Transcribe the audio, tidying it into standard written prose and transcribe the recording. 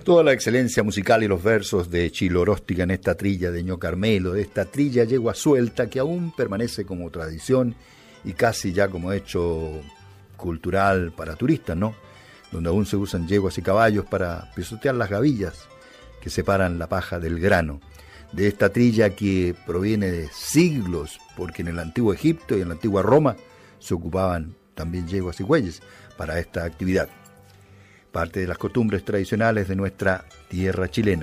Toda la excelencia musical y los versos de Chilo Oróstiga en esta trilla de Ño Carmelo, de esta trilla yegua suelta que aún permanece como tradición y casi ya como hecho cultural para turistas, ¿no? Donde aún se usan yeguas y caballos para pisotear las gavillas que separan la paja del grano. De esta trilla que proviene de siglos, porque en el antiguo Egipto y en la antigua Roma se ocupaban también yeguas y bueyes para esta actividad. Parte de las costumbres tradicionales de nuestra tierra chilena.